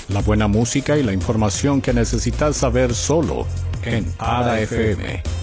La buena música y la información que necesitas saber solo en Ada FM.